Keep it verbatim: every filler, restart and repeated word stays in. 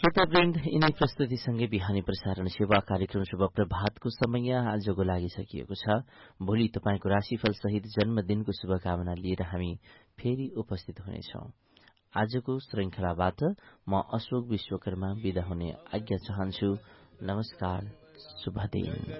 श्रोतावृन्द, यिनै प्रस्तुतिसँगै बिहानी प्रसारण सेवा कार्यक्रम शुभ प्रभातको समय आजको लागि सकिएको छ। भोलि तपाईँको राशिफल सहित जन्मदिनको शुभकामना लिएर हामी फेरि उपस्थित हुनेछौं। आजको श्रृंखलाबाट म अशोक विश्वकर्मा विदा हुने आज्ञा चाहन्छु। नमस्कार, शुभ दिन।